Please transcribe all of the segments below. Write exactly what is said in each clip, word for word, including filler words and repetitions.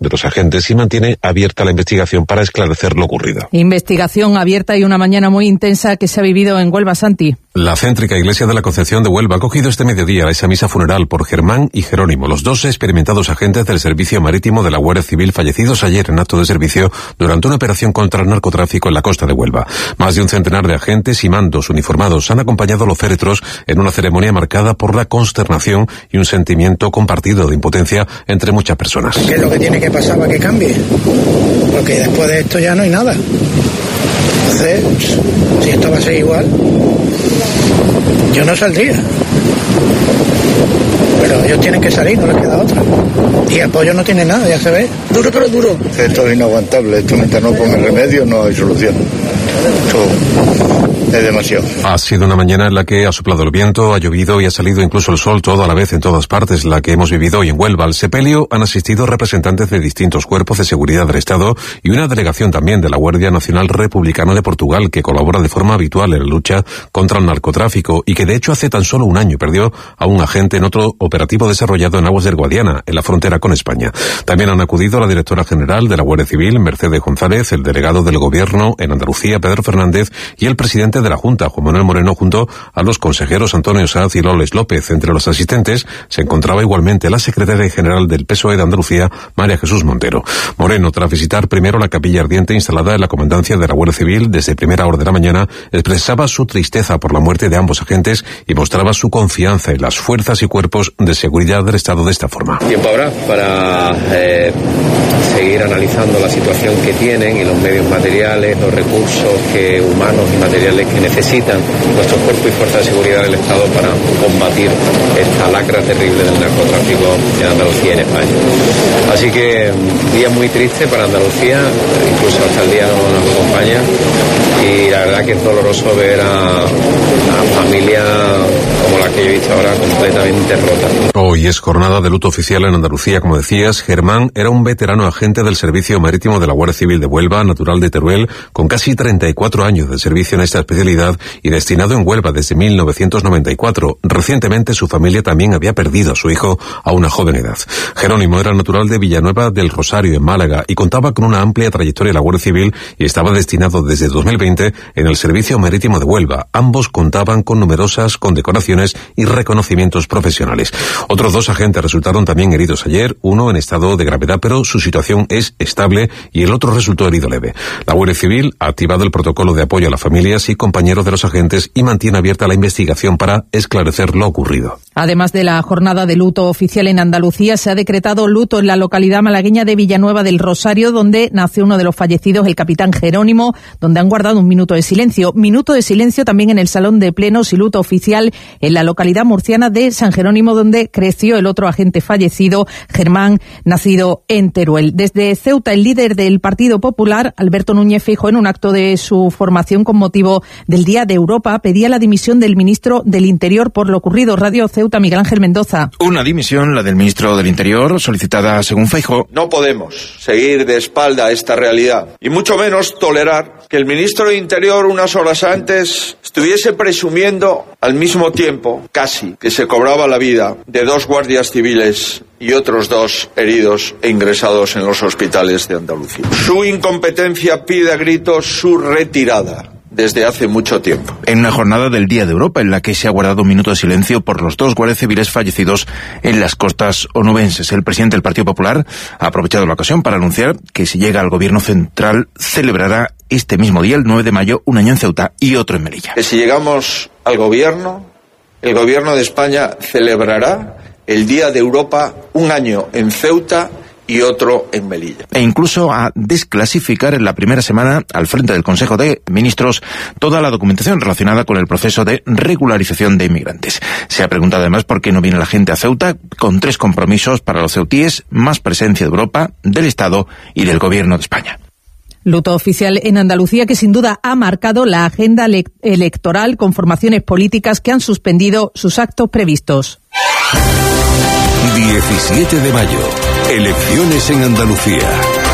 de los agentes y mantiene abierta la investigación para esclarecer lo ocurrido. Investigación abierta y una mañana muy intensa que se ha vivido en Huelva, Santi. La céntrica Iglesia de la Concepción de Huelva ha acogido este mediodía esa misa funeral por Germán y Jerónimo, los dos experimentados agentes del Servicio Marítimo de la Guardia Civil fallecidos ayer en acto de servicio durante una operación contra el narcotráfico en la costa de Huelva. Más de un centenar de agentes y mandos uniformados han acompañado a los féretros en una ceremonia marcada por la consternación y un sentimiento compartido de impotencia entre muchas personas. ¿Qué es lo que tiene que pasar para que cambie? Porque después de esto ya no hay nada. Entonces, si esto va a ser igual, yo no saldría. Pero ellos tienen que salir, no les queda otra. Y apoyo no tiene nada, ya se ve. Duro pero duro. Esto es inaguantable, esto mientras no pongan remedio no hay solución. Esto es demasiado. Ha sido una mañana en la que ha soplado el viento, ha llovido y ha salido incluso el sol todo a la vez en todas partes, la que hemos vivido hoy en Huelva. Al sepelio han asistido representantes de distintos cuerpos de seguridad del Estado y una delegación también de la Guardia Nacional Republicana de Portugal, que colabora de forma habitual en la lucha contra el narcotráfico y que de hecho hace tan solo un año perdió a un agente en otro operativo desarrollado en aguas del Guadiana, en la frontera con España. También han acudido la directora general de la Guardia Civil, Mercedes González, el delegado del Gobierno en Andalucía, Pedro Fernández, y el presidente de la Junta, Juan Manuel Moreno, junto a los consejeros Antonio Sanz y Loles López. Entre los asistentes se encontraba igualmente la secretaria general del P S O E de Andalucía, María Jesús Montero. Moreno, tras visitar primero la capilla ardiente instalada en la comandancia de la Guardia Civil desde primera hora de la mañana, expresaba su tristeza por la muerte de ambos agentes y mostraba su confianza en las fuerzas y cuerpos de seguridad del Estado de esta forma. Tiempo habrá para eh, seguir analizando la situación que tienen y los medios materiales, los recursos que, humanos y materiales que necesitan nuestros cuerpos y fuerzas de seguridad del Estado para combatir esta lacra terrible del narcotráfico en Andalucía y en España. Así que día muy triste para Andalucía, incluso hasta el día no nos acompaña, y la verdad que es doloroso ver a una familia como la que yo he visto ahora completamente rota. Hoy es jornada de luto oficial en Andalucía, como decías. Germán era un veterano agente del Servicio Marítimo de la Guardia Civil de Huelva, natural de Teruel, con casi treinta y cuatro años de servicio en esta especialidad y destinado en Huelva desde mil novecientos noventa y cuatro. Recientemente su familia también había perdido a su hijo a una joven edad. Jerónimo era natural de Villanueva del Rosario, en Málaga, y contaba con una amplia trayectoria en la Guardia Civil y estaba destinado desde dos mil veinte en el Servicio Marítimo de Huelva. Ambos contaban con numerosas condecoraciones y reconocimientos profesionales. Otros dos agentes resultaron también heridos ayer, uno en estado de gravedad, pero su situación es estable y el otro resultó herido leve. La Guardia Civil ha activado el protocolo de apoyo a las familias y compañeros de los agentes y mantiene abierta la investigación para esclarecer lo ocurrido. Además de la jornada de luto oficial en Andalucía, se ha decretado luto en la localidad malagueña de Villanueva del Rosario, donde nació uno de los fallecidos, el capitán Jerónimo, donde han guardado un minuto de silencio. Minuto de silencio también en el Salón de Plenos y luto oficial en la localidad murciana de San Jerónimo, donde creció el otro agente fallecido, Germán, nacido en Teruel. Desde Ceuta, el líder del Partido Popular, Alberto Núñez Feijóo, en un acto de su formación con motivo del Día de Europa, pedía la dimisión del ministro del Interior por lo ocurrido. Radio Ceuta, Miguel Ángel Mendoza. Una dimisión, la del ministro del Interior, solicitada según Feijóo. No podemos seguir de espalda a esta realidad y mucho menos tolerar que el ministro de Interior unas horas antes estuviese presumiendo al mismo tiempo, casi, que se cobraba la vida de dos guardias civiles y otros dos heridos e ingresados en los hospitales de Andalucía. Su incompetencia pide a gritos su retirada desde hace mucho tiempo. En una jornada del Día de Europa en la que se ha guardado un minuto de silencio por los dos guardias civiles fallecidos en las costas onubenses, el presidente del Partido Popular ha aprovechado la ocasión para anunciar que si llega al gobierno central celebrará este mismo día, el nueve de mayo, un año en Ceuta y otro en Melilla. Que si llegamos al gobierno, el gobierno de España celebrará el Día de Europa un año en Ceuta y otro en Melilla. E incluso a desclasificar en la primera semana al frente del Consejo de Ministros toda la documentación relacionada con el proceso de regularización de inmigrantes. Se ha preguntado además por qué no viene la gente a Ceuta, con tres compromisos para los ceutíes: más presencia de Europa, del Estado y del Gobierno de España. Luto oficial en Andalucía que sin duda ha marcado la agenda ele- electoral con formaciones políticas que han suspendido sus actos previstos. diecisiete de mayo. Elecciones en Andalucía.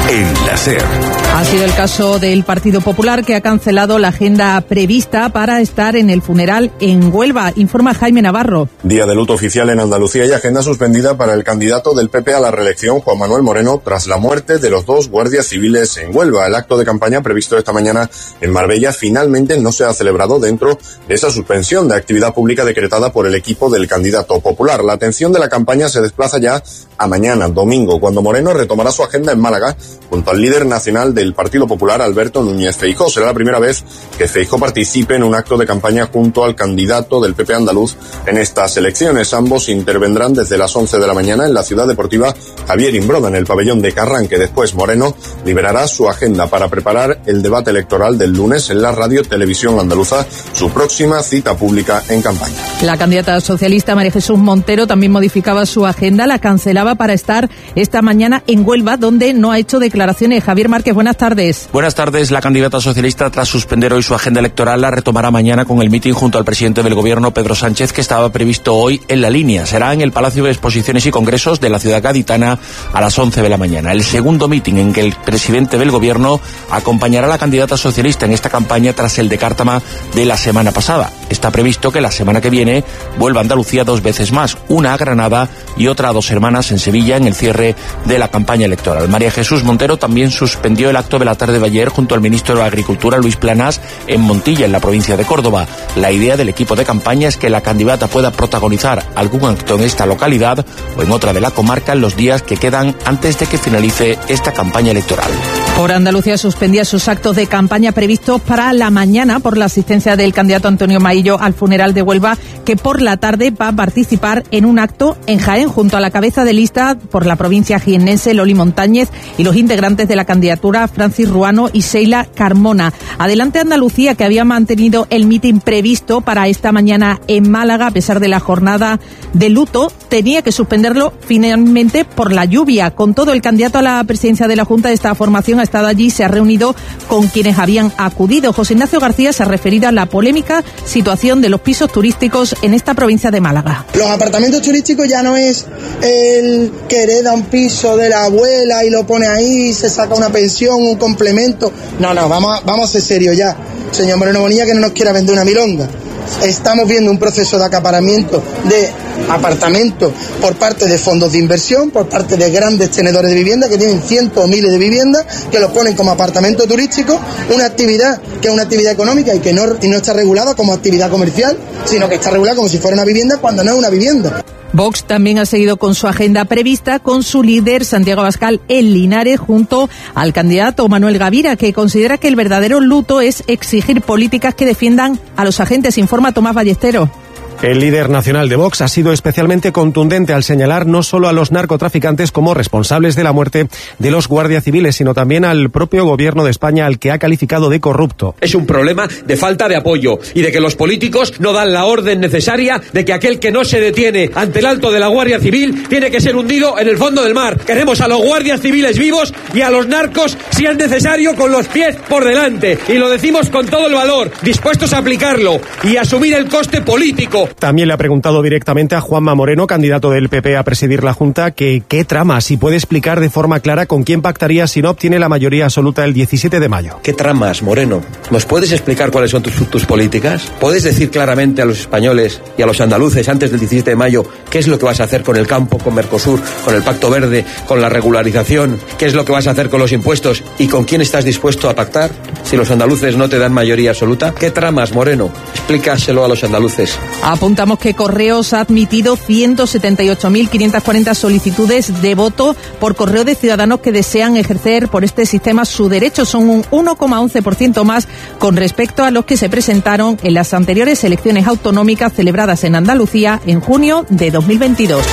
en la SER. Ha sido el caso del Partido Popular, que ha cancelado la agenda prevista para estar en el funeral en Huelva. Informa Jaime Navarro. Día de luto oficial en Andalucía y agenda suspendida para el candidato del P P a la reelección, Juan Manuel Moreno, tras la muerte de los dos guardias civiles en Huelva. El acto de campaña previsto esta mañana en Marbella finalmente no se ha celebrado dentro de esa suspensión de actividad pública decretada por el equipo del candidato popular. La atención de la campaña se desplaza ya a mañana, domingo, cuando Moreno retomará su agenda en Málaga junto al líder nacional del Partido Popular, Alberto Núñez Feijóo. Será la primera vez que Feijóo participe en un acto de campaña junto al candidato del P P andaluz en estas elecciones. Ambos intervendrán desde las once de la mañana en la ciudad deportiva Javier Imbroda, en el pabellón de Carranque. Después Moreno liberará su agenda para preparar el debate electoral del lunes en la Radio Televisión Andaluza, su próxima cita pública en campaña. La candidata socialista María Jesús Montero también modificaba su agenda, la cancelaba para estar esta mañana en Huelva, donde no ha hecho declaraciones. Javier Márquez, buenas tardes. Buenas tardes. La candidata socialista, tras suspender hoy su agenda electoral, la retomará mañana con el mitin junto al presidente del Gobierno, Pedro Sánchez, que estaba previsto hoy en La Línea. Será en el Palacio de Exposiciones y Congresos de la ciudad gaditana a las once de la mañana. El segundo mitin en que el presidente del Gobierno acompañará a la candidata socialista en esta campaña tras el de Cártama de la semana pasada. Está previsto que la semana que viene vuelva a Andalucía dos veces más, una a Granada y otra a Dos Hermanas en Sevilla, en el cierre de la campaña electoral. María Jesús Montero también suspendió el acto de la tarde de ayer junto al ministro de Agricultura, Luis Planas, en Montilla, en la provincia de Córdoba. La idea del equipo de campaña es que la candidata pueda protagonizar algún acto en esta localidad o en otra de la comarca en los días que quedan antes de que finalice esta campaña electoral. Por Andalucía suspendía sus actos de campaña previstos para la mañana por la asistencia del candidato Antonio Maillo al funeral de Huelva, que por la tarde va a participar en un acto en Jaén junto a la cabeza de lista por la provincia jiennense, Loli Montañez, y los integrantes de la candidatura, Francis Ruano y Sheila Carmona. Adelante Andalucía, que había mantenido el mitin previsto para esta mañana en Málaga, a pesar de la jornada de luto, tenía que suspenderlo finalmente por la lluvia. Con todo, el candidato a la presidencia de la Junta de esta formación ha estado allí, se ha reunido con quienes habían acudido. José Ignacio García se ha referido a la polémica situación de los pisos turísticos en esta provincia de Málaga. Los apartamentos turísticos ya no es el que hereda un piso de la abuela y lo pone ahí, se saca una pensión, un complemento. No, no, vamos a, vamos a ser serios ya. Señor Moreno Bonilla, que no nos quiera vender una milonga. Estamos viendo un proceso de acaparamiento de apartamentos por parte de fondos de inversión, por parte de grandes tenedores de vivienda que tienen cientos o miles de viviendas, que los ponen como apartamento turístico, una actividad que es una actividad económica y que no, y no está regulada como actividad comercial, sino que está regulada como si fuera una vivienda cuando no es una vivienda. Vox también ha seguido con su agenda prevista, con su líder Santiago Abascal en Linares, junto al candidato Manuel Gavira, que considera que el verdadero luto es exigir políticas que defiendan a los agentes. Informa Tomás Ballesteros. El líder nacional de Vox ha sido especialmente contundente al señalar no solo a los narcotraficantes como responsables de la muerte de los guardias civiles, sino también al propio gobierno de España, al que ha calificado de corrupto. Es un problema de falta de apoyo y de que los políticos no dan la orden necesaria de que aquel que no se detiene ante el alto de la Guardia Civil tiene que ser hundido en el fondo del mar. Queremos a los guardias civiles vivos y a los narcos, si es necesario, con los pies por delante. Y lo decimos con todo el valor, dispuestos a aplicarlo y a asumir el coste político. También le ha preguntado directamente a Juanma Moreno, candidato del P P a presidir la Junta, que qué tramas, si puede explicar de forma clara con quién pactaría si no obtiene la mayoría absoluta el diecisiete de mayo. ¿Qué tramas, Moreno? ¿Nos puedes explicar cuáles son tus, tus políticas? ¿Puedes decir claramente a los españoles y a los andaluces antes del diecisiete de mayo qué es lo que vas a hacer con el campo, con Mercosur, con el Pacto Verde, con la regularización? ¿Qué es lo que vas a hacer con los impuestos? ¿Y con quién estás dispuesto a pactar si los andaluces no te dan mayoría absoluta? ¿Qué tramas, Moreno? Explícaselo a los andaluces. Apuntamos que Correos ha admitido ciento setenta y ocho mil quinientas cuarenta solicitudes de voto por correo de ciudadanos que desean ejercer por este sistema su derecho. Son un uno coma once por ciento más con respecto a los que se presentaron en las anteriores elecciones autonómicas celebradas en Andalucía en junio de dos mil veintidós.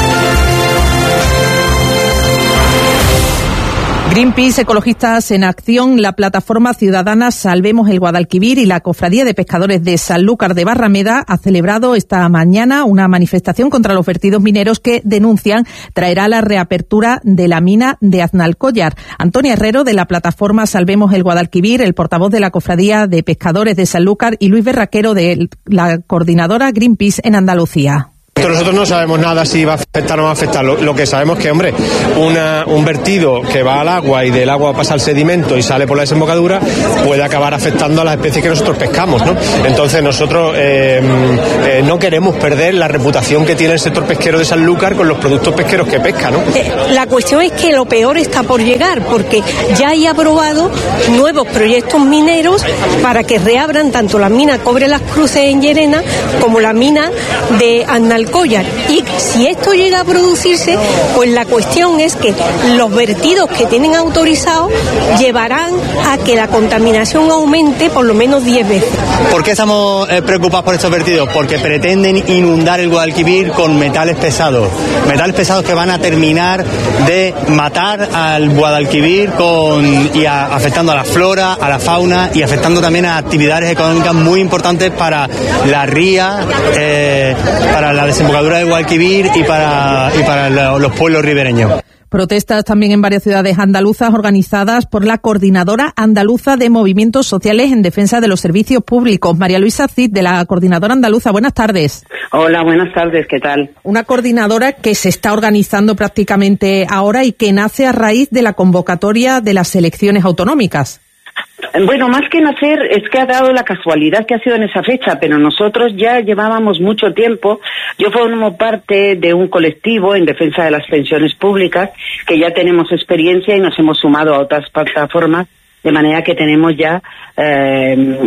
Greenpeace, Ecologistas en Acción, la plataforma ciudadana Salvemos el Guadalquivir y la Cofradía de Pescadores de Sanlúcar de Barrameda ha celebrado esta mañana una manifestación contra los vertidos mineros que denuncian traerá la reapertura de la mina de Aznalcóllar. Antonio Herrero, de la plataforma Salvemos el Guadalquivir, el portavoz de la Cofradía de Pescadores de Sanlúcar, y Luis Berraquero, de la coordinadora Greenpeace en Andalucía. Nosotros no sabemos nada si va a afectar o no va a afectar. Lo, lo que sabemos es que, hombre, una, un vertido que va al agua y del agua pasa al sedimento y sale por la desembocadura puede acabar afectando a las especies que nosotros pescamos, ¿no? Entonces nosotros eh, eh, no queremos perder la reputación que tiene el sector pesquero de Sanlúcar con los productos pesqueros que pesca, ¿no? Eh, la cuestión es que lo peor está por llegar, porque ya hay aprobado nuevos proyectos mineros para que reabran tanto la mina Cobre Las Cruces en Llerena como la mina de Analcollar. Y si esto llega a producirse, pues la cuestión es que los vertidos que tienen autorizados llevarán a que la contaminación aumente por lo menos diez veces. ¿Por qué estamos eh, preocupados por estos vertidos? Porque pretenden inundar el Guadalquivir con metales pesados. Metales pesados que van a terminar de matar al Guadalquivir con, y a, afectando a la flora, a la fauna y afectando también a actividades económicas muy importantes para la ría, eh, para la desembocadura del Guadalquivir y para, y para los pueblos ribereños. Protestas también en varias ciudades andaluzas organizadas por la Coordinadora Andaluza de Movimientos Sociales en Defensa de los Servicios Públicos. María Luisa Cid, de la Coordinadora Andaluza, buenas tardes. Hola, buenas tardes, ¿qué tal? Una coordinadora que se está organizando prácticamente ahora y que nace a raíz de la convocatoria de las elecciones autonómicas. Bueno, más que nacer, es que ha dado la casualidad que ha sido en esa fecha, pero nosotros ya llevábamos mucho tiempo. Yo formo parte de un colectivo en defensa de las pensiones públicas, que ya tenemos experiencia y nos hemos sumado a otras plataformas, de manera que tenemos ya eh,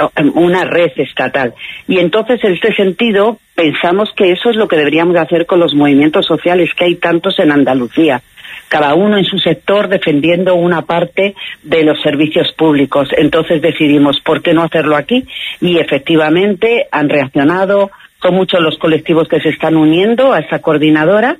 una red estatal. Y entonces, en este sentido, pensamos que eso es lo que deberíamos hacer con los movimientos sociales, que hay tantos en Andalucía, cada uno en su sector defendiendo una parte de los servicios públicos. Entonces decidimos, ¿por qué no hacerlo aquí? Y efectivamente han reaccionado, son muchos los colectivos que se están uniendo a esa coordinadora,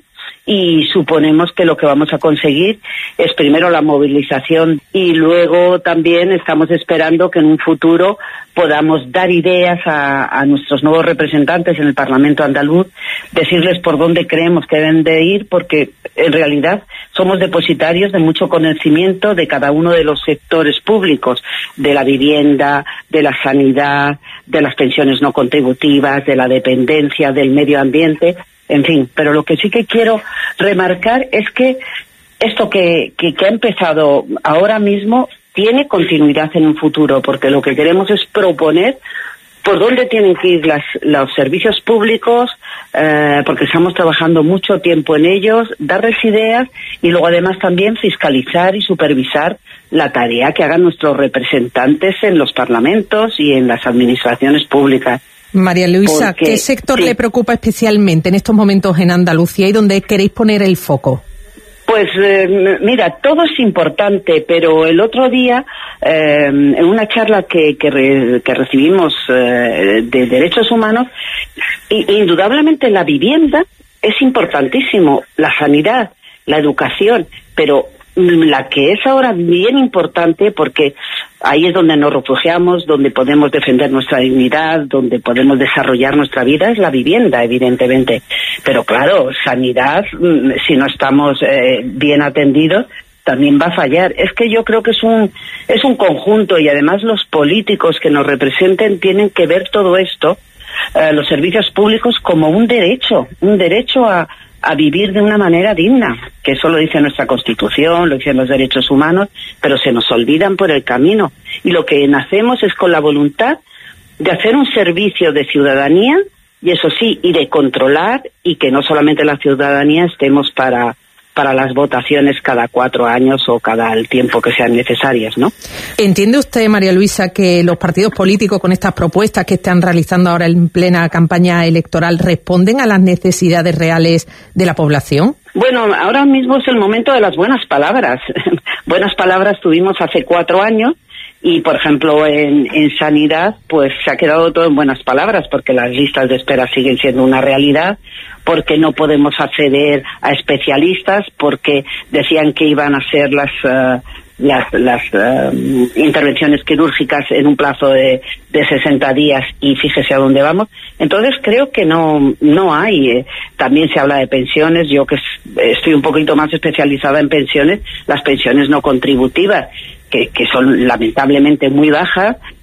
y suponemos que lo que vamos a conseguir es primero la movilización y luego también estamos esperando que en un futuro podamos dar ideas a, a nuestros nuevos representantes en el Parlamento andaluz, decirles por dónde creemos que deben de ir, porque en realidad somos depositarios de mucho conocimiento de cada uno de los sectores públicos, de la vivienda, de la sanidad, de las pensiones no contributivas, de la dependencia, del medio ambiente, en fin. Pero lo que sí que quiero remarcar es que esto que, que, que ha empezado ahora mismo tiene continuidad en un futuro, porque lo que queremos es proponer por dónde tienen que ir las, los servicios públicos, eh, porque estamos trabajando mucho tiempo en ellos, darles ideas y luego además también fiscalizar y supervisar la tarea que hagan nuestros representantes en los parlamentos y en las administraciones públicas. María Luisa, porque, ¿qué sector sí. le preocupa especialmente en estos momentos en Andalucía y dónde queréis poner el foco? Pues eh, mira, todo es importante, pero el otro día, eh, en una charla que, que, re, que recibimos eh, de derechos humanos, indudablemente la vivienda es importantísimo, la sanidad, la educación, pero la que es ahora bien importante, porque ahí es donde nos refugiamos, donde podemos defender nuestra dignidad, donde podemos desarrollar nuestra vida, es la vivienda, evidentemente. Pero claro, sanidad, si no estamos eh, bien atendidos, también va a fallar. Es que yo creo que es un es un conjunto, y además los políticos que nos representen tienen que ver todo esto, eh, los servicios públicos, como un derecho, un derecho a a vivir de una manera digna, que eso lo dice nuestra Constitución, lo dicen los derechos humanos, pero se nos olvidan por el camino. Y lo que nacemos es con la voluntad de hacer un servicio de ciudadanía, y eso sí, y de controlar, y que no solamente la ciudadanía estemos para para las votaciones cada cuatro años o cada el tiempo que sean necesarias, ¿no? ¿Entiende usted, María Luisa, que los partidos políticos con estas propuestas que están realizando ahora en plena campaña electoral responden a las necesidades reales de la población? Bueno, ahora mismo es el momento de las buenas palabras. Buenas palabras tuvimos hace cuatro años, y, por ejemplo, en, en sanidad, pues se ha quedado todo en buenas palabras, porque las listas de espera siguen siendo una realidad, porque no podemos acceder a especialistas, porque decían que iban a ser las uh, las, las uh, intervenciones quirúrgicas en un plazo de, de sesenta días, y fíjese a dónde vamos. Entonces creo que no no hay. Eh, también se habla de pensiones. Yo que estoy un poquito más especializada en pensiones, las pensiones no contributivas, que, que son lamentablemente muy bajas,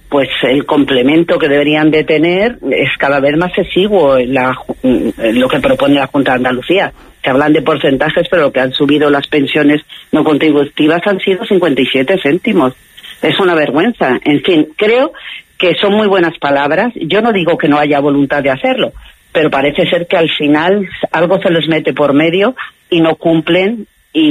pues el complemento que deberían de tener es cada vez más exiguo en, la, en lo que propone la Junta de Andalucía. Se hablan de porcentajes, pero lo que han subido las pensiones no contributivas han sido cincuenta y siete céntimos. Es una vergüenza. En fin, creo que son muy buenas palabras. Yo no digo que no haya voluntad de hacerlo, pero parece ser que al final algo se les mete por medio y no cumplen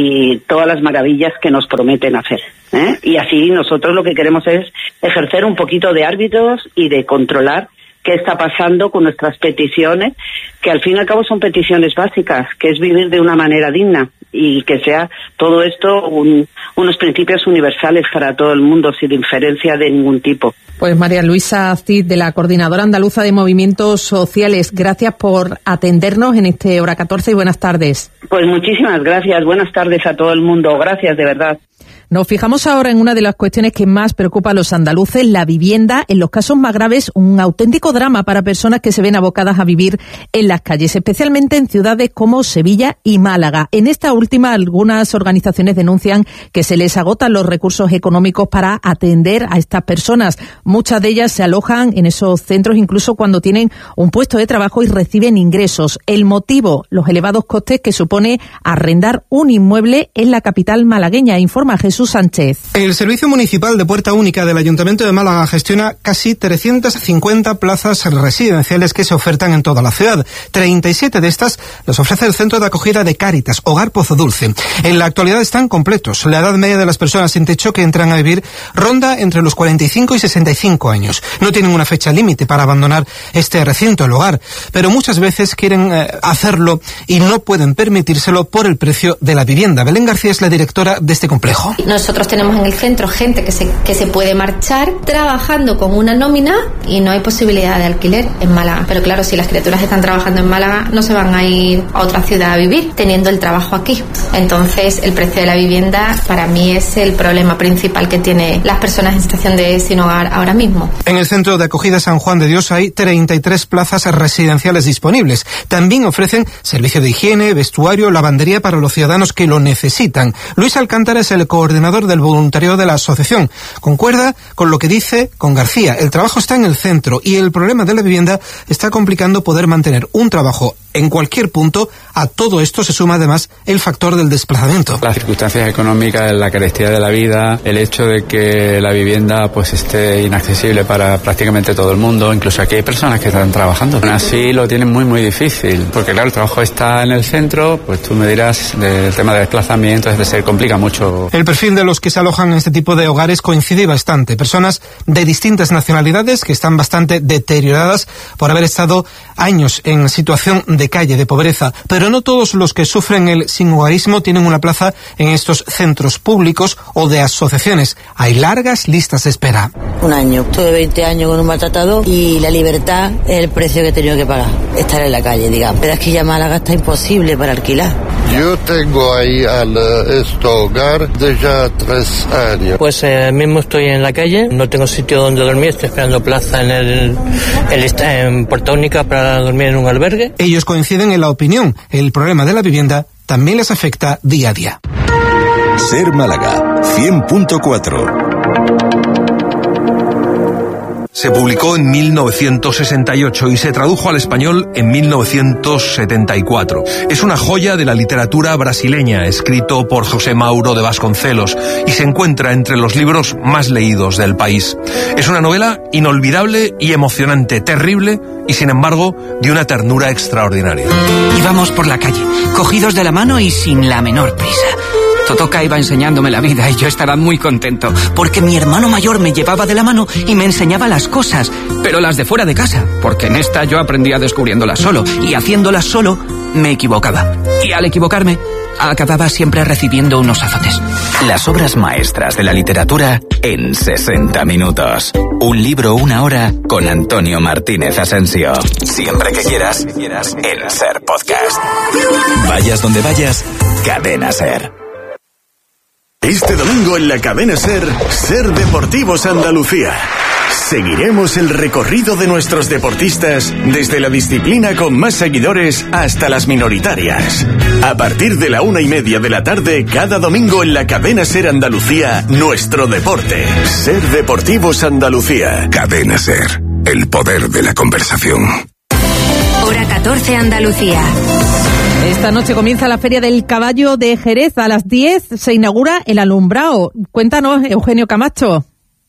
y todas las maravillas que nos prometen hacer, ¿eh? Y así nosotros lo que queremos es ejercer un poquito de árbitros y de controlar qué está pasando con nuestras peticiones, que al fin y al cabo son peticiones básicas, que es vivir de una manera digna y que sea todo esto un, unos principios universales para todo el mundo, sin diferencia de ningún tipo. Pues María Luisa Cid, de la Coordinadora Andaluza de Movimientos Sociales, gracias por atendernos en este Hora catorce y buenas tardes. Pues muchísimas gracias, buenas tardes a todo el mundo, gracias de verdad. Nos fijamos ahora en una de las cuestiones que más preocupa a los andaluces, la vivienda. En los casos más graves, un auténtico drama para personas que se ven abocadas a vivir en las calles, especialmente en ciudades como Sevilla y Málaga. En esta última, algunas organizaciones denuncian que se les agotan los recursos económicos para atender a estas personas. Muchas de ellas se alojan en esos centros incluso cuando tienen un puesto de trabajo y reciben ingresos. El motivo, los elevados costes que supone arrendar un inmueble en la capital malagueña, informa Jesús Sánchez. El Servicio Municipal de Puerta Única del Ayuntamiento de Málaga gestiona casi trescientas cincuenta plazas residenciales que se ofertan en toda la ciudad. treinta y siete de estas las ofrece el Centro de Acogida de Cáritas, Hogar Pozo Dulce. En la actualidad están completos. La edad media de las personas sin techo que entran a vivir ronda entre los cuarenta y cinco y sesenta y cinco años. No tienen una fecha límite para abandonar este recinto, el hogar, pero muchas veces quieren eh, hacerlo y no pueden permitírselo por el precio de la vivienda. Belén García es la directora de este complejo. Nosotros tenemos en el centro gente que se, que se puede marchar trabajando con una nómina y no hay posibilidad de alquiler en Málaga. Pero claro, si las criaturas están trabajando en Málaga, no se van a ir a otra ciudad a vivir teniendo el trabajo aquí. Entonces, el precio de la vivienda para mí es el problema principal que tienen las personas en situación de sin hogar ahora mismo. En el Centro de Acogida San Juan de Dios hay treinta y tres plazas residenciales disponibles. También ofrecen servicio de higiene, vestuario, lavandería para los ciudadanos que lo necesitan. Luis Alcántara es el coordinador del voluntariado de la asociación. Concuerda con lo que dice con García. El trabajo está en el centro y el problema de la vivienda está complicando poder mantener un trabajo en cualquier punto. A todo esto se suma además el factor del desplazamiento. Las circunstancias económicas, la carestía de la vida, el hecho de que la vivienda pues esté inaccesible para prácticamente todo el mundo, incluso aquí hay personas que están trabajando. Así lo tienen muy muy difícil, porque claro, el trabajo está en el centro, pues tú me dirás, el tema de desplazamiento se complica mucho. El perfil de los que se alojan en este tipo de hogares coincide bastante. Personas de distintas nacionalidades que están bastante deterioradas por haber estado años en situación de calle, de pobreza. Pero no todos los que sufren el sinhogarismo tienen una plaza en estos centros públicos o de asociaciones. Hay largas listas de espera. Un año. Tuve veinte años con un maltratado y la libertad es el precio que he tenido que pagar. Estar en la calle, digamos. Pero es que ya Málaga está imposible para alquilar. Yo tengo ahí al este hogar de ya tres años. Pues eh, mismo estoy en la calle, no tengo sitio donde dormir, estoy esperando plaza en el, el en Puerta Única para dormir en un albergue. Ellos coinciden en la opinión. El problema de la vivienda también les afecta día a día. Ser Málaga, cien punto cuatro. Se publicó en mil novecientos sesenta y ocho y se tradujo al español en mil novecientos setenta y cuatro. Es una joya de la literatura brasileña, escrito por José Mauro de Vasconcelos, y se encuentra entre los libros más leídos del país. Es una novela inolvidable y emocionante, terrible y sin embargo de una ternura extraordinaria. Íbamos por la calle, cogidos de la mano y sin la menor prisa. Totoka iba enseñándome la vida y yo estaba muy contento, porque mi hermano mayor me llevaba de la mano y me enseñaba las cosas, pero las de fuera de casa, porque en esta yo aprendía descubriéndolas solo, y haciéndolas solo me equivocaba. Y al equivocarme, acababa siempre recibiendo unos azotes. Las obras maestras de la literatura en sesenta minutos. Un libro, una hora, con Antonio Martínez Asensio. Siempre que quieras, en Ser Podcast. Vayas donde vayas, Cadena Ser. Este Este domingo en la cadena SER, SER Deportivos Andalucía. Seguiremos el recorrido de nuestros deportistas desde la disciplina con más seguidores hasta las minoritarias. A partir de la una y media de la tarde, cada domingo en la cadena SER Andalucía, nuestro deporte. SER Deportivos Andalucía. Cadena SER, el poder de la conversación. Hora catorce Andalucía. Esta noche comienza la Feria del Caballo de Jerez. A las diez se inaugura el alumbrado. Cuéntanos, Eugenio Camacho.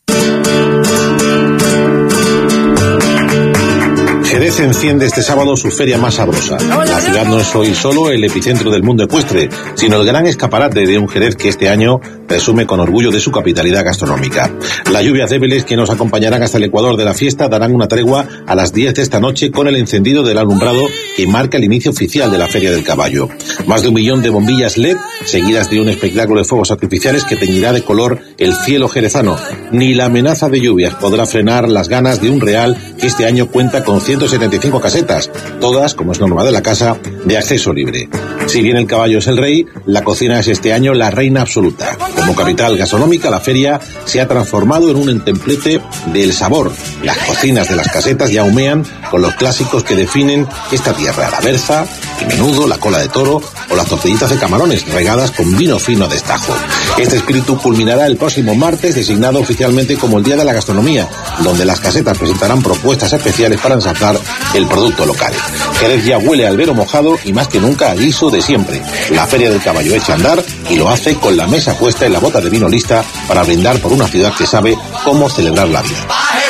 Jerez enciende este sábado su feria más sabrosa. La ciudad no es hoy solo el epicentro del mundo ecuestre, sino el gran escaparate de un Jerez que este año presume con orgullo de su capitalidad gastronómica. Las lluvias débiles que nos acompañarán hasta el ecuador de la fiesta darán una tregua a las diez de esta noche con el encendido del alumbrado que marca el inicio oficial de la Feria del Caballo. Más de un millón de bombillas L E D, seguidas de un espectáculo de fuegos artificiales que teñirá de color el cielo jerezano. Ni la amenaza de lluvias podrá frenar las ganas de un Real que este año cuenta con ciento setenta y cinco casetas, todas, como es norma de la casa, de acceso libre. Si bien el caballo es el rey, la cocina es este año la reina absoluta. Como capital gastronómica, la feria se ha transformado en un templete del sabor. Las cocinas de las casetas ya humean con los clásicos que definen esta tierra: la berza, el menudo, la cola de toro o las tortillitas de camarones regadas con vino fino de Estajo. Este espíritu culminará el próximo martes, designado oficialmente como el Día de la Gastronomía, donde las casetas presentarán propuestas especiales para ensalzar el producto local. Jerez ya huele al albero mojado y más que nunca al guiso de siempre. La Feria del Caballo echa a andar y lo hace con la mesa puesta y la bota de vino lista para brindar por una ciudad que sabe cómo celebrar la vida.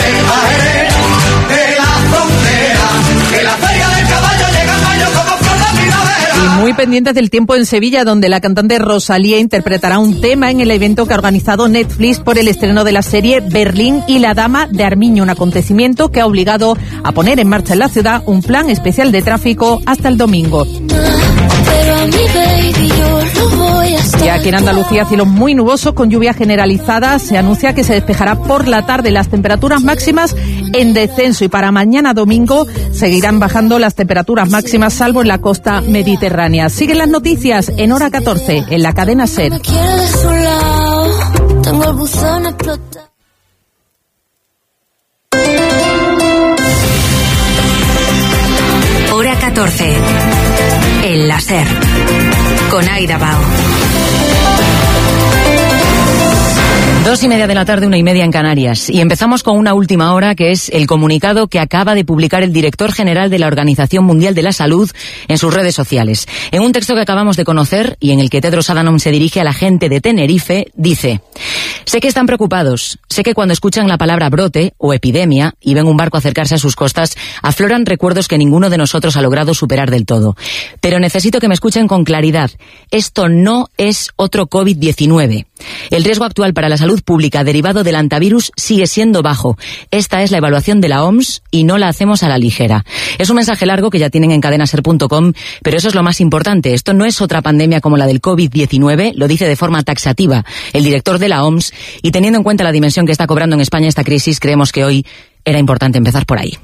Y muy pendientes del tiempo en Sevilla, donde la cantante Rosalía interpretará un tema en el evento que ha organizado Netflix por el estreno de la serie Berlín y la Dama de Armiño, un acontecimiento que ha obligado a poner en marcha en la ciudad un plan especial de tráfico hasta el domingo. Y aquí en Andalucía, cielos muy nubosos con lluvia generalizada. Se anuncia que se despejará por la tarde, las temperaturas máximas en descenso, y para mañana domingo seguirán bajando las temperaturas máximas, salvo en la costa mediterránea. Siguen las noticias en Hora catorce en la cadena SER. Hora catorce en la SER con Aida Bao. Dos y media de la tarde, una y media en Canarias. Y empezamos con una última hora, que es el comunicado que acaba de publicar el director general de la Organización Mundial de la Salud en sus redes sociales. En un texto que acabamos de conocer y en el que Tedros Adhanom se dirige a la gente de Tenerife, dice: sé que están preocupados, sé que cuando escuchan la palabra brote o epidemia y ven un barco acercarse a sus costas, afloran recuerdos que ninguno de nosotros ha logrado superar del todo. Pero necesito que me escuchen con claridad. Esto no es otro COVID diecinueve. El riesgo actual para la salud pública derivado del antivirus sigue siendo bajo. Esta es la evaluación de la O M S y no la hacemos a la ligera. Es un mensaje largo que ya tienen en cadena ser punto com, pero eso es lo más importante. Esto no es otra pandemia como la del COVID diecinueve, lo dice de forma taxativa el director de la O M S, y teniendo en cuenta la dimensión que está cobrando en España esta crisis, creemos que hoy era importante empezar por ahí.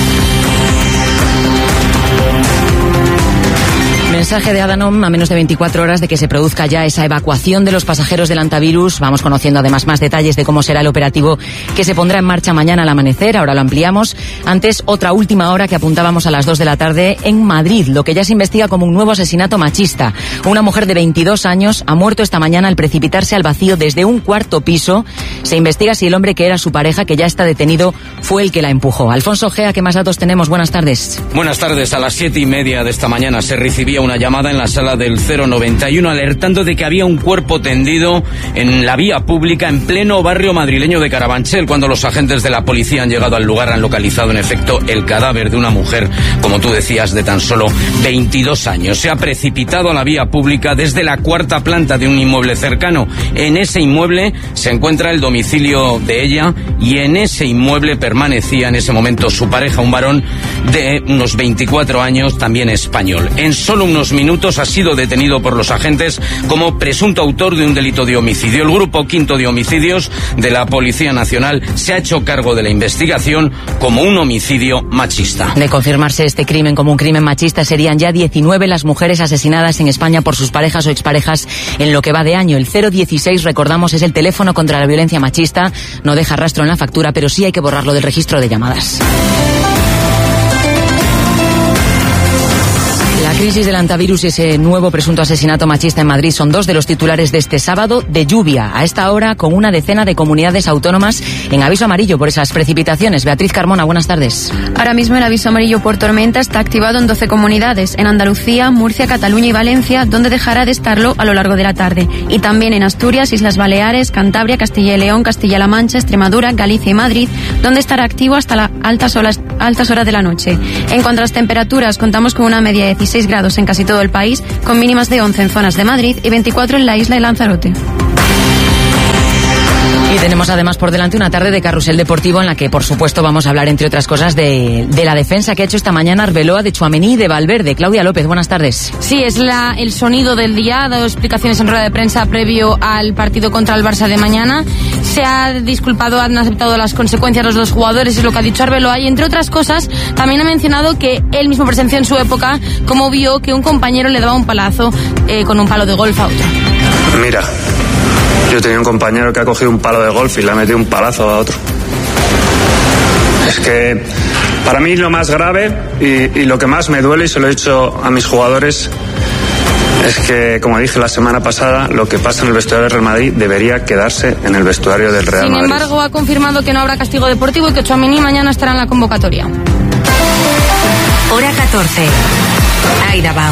Mensaje de Adhanom a menos de veinticuatro horas de que se produzca ya esa evacuación de los pasajeros del antivirus. Vamos conociendo además más detalles de cómo será el operativo que se pondrá en marcha mañana al amanecer. Ahora lo ampliamos. Antes, otra última hora que apuntábamos a las dos de la tarde en Madrid, lo que ya se investiga como un nuevo asesinato machista. Una mujer de veintidós años ha muerto esta mañana al precipitarse al vacío desde un cuarto piso. Se investiga si el hombre que era su pareja, que ya está detenido, fue el que la empujó. Alfonso Gea, ¿qué más datos tenemos? Buenas tardes. Buenas tardes. A las siete y media de esta mañana se recibía una llamada en la sala del cero noventa y uno alertando de que había un cuerpo tendido en la vía pública en pleno barrio madrileño de Carabanchel. Cuando los agentes de la policía han llegado al lugar, han localizado en efecto el cadáver de una mujer, como tú decías, de tan solo veintidós años. Se ha precipitado a la vía pública desde la cuarta planta de un inmueble cercano. En ese inmueble se encuentra el domicilio de ella y en ese inmueble permanecía en ese momento su pareja, un varón de unos veinticuatro años, también español. En solo un unos minutos ha sido detenido por los agentes como presunto autor de un delito de homicidio. El Grupo Quinto de Homicidios de la Policía Nacional se ha hecho cargo de la investigación como un homicidio machista. De confirmarse este crimen como un crimen machista, serían ya diecinueve las mujeres asesinadas en España por sus parejas o exparejas en lo que va de año. El cero dieciséis, recordamos, es el teléfono contra la violencia machista. No deja rastro en la factura, pero sí hay que borrarlo del registro de llamadas. La crisis del antivirus y ese nuevo presunto asesinato machista en Madrid son dos de los titulares de este sábado de lluvia. A esta hora, con una decena de comunidades autónomas en aviso amarillo por esas precipitaciones. Beatriz Carmona, buenas tardes. Ahora mismo el aviso amarillo por tormenta está activado en doce comunidades, en Andalucía, Murcia, Cataluña y Valencia, donde dejará de estarlo a lo largo de la tarde. Y también en Asturias, Islas Baleares, Cantabria, Castilla y León, Castilla-La Mancha, Extremadura, Galicia y Madrid, donde estará activo hasta las altas horas, altas horas de la noche. En cuanto a las temperaturas, contamos con una media de dieciséis grados en casi todo el país, con mínimas de once en zonas de Madrid y veinticuatro en la isla de Lanzarote. Y tenemos además por delante una tarde de carrusel deportivo en la que, por supuesto, vamos a hablar, entre otras cosas, de, de la defensa que ha hecho esta mañana Arbeloa de Tchouaméni y de Valverde. Claudia López, buenas tardes. Sí, es la, el sonido del día. Ha dado explicaciones en rueda de prensa previo al partido contra el Barça de mañana. Se ha disculpado, han aceptado las consecuencias los dos jugadores, es lo que ha dicho Arbeloa. Y, entre otras cosas, también ha mencionado que él mismo presenció en su época cómo vio que un compañero le daba un palazo eh, con un palo de golf a otro. Mira, yo tenía un compañero que ha cogido un palo de golf y le ha metido un palazo a otro. Es que para mí lo más grave y, y lo que más me duele, y se lo he dicho a mis jugadores, es que, como dije la semana pasada, lo que pasa en el vestuario del Real Madrid debería quedarse en el vestuario del Real Madrid. Sin embargo, ha confirmado que no habrá castigo deportivo y que Tchouaméni mañana estará en la convocatoria. Hora catorce. Aida Bao.